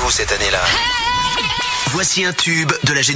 cette année-là. Voici un tube de la génération.